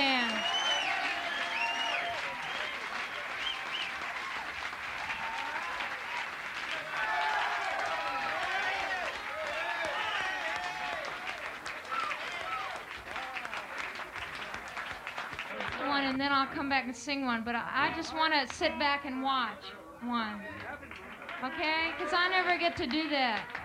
band. One, and then I'll come back and sing one, but I just want to sit back and watch one. Okay? Because I never get to do that.